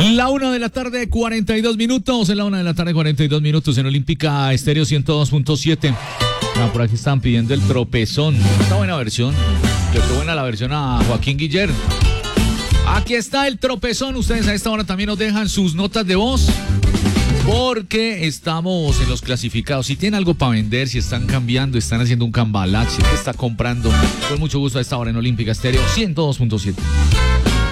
La 1:42 en la 1:42 en Olímpica Estéreo 102.7. Por aquí están pidiendo el tropezón. Esta buena versión. Le fue buena la versión a Joaquín Guiller. Aquí está el tropezón. Ustedes a esta hora también nos dejan sus notas de voz, porque estamos en los clasificados. Si tienen algo para vender, si están cambiando, están haciendo un cambalache, si está comprando, con mucho gusto a esta hora en Olímpica Estéreo 102.7.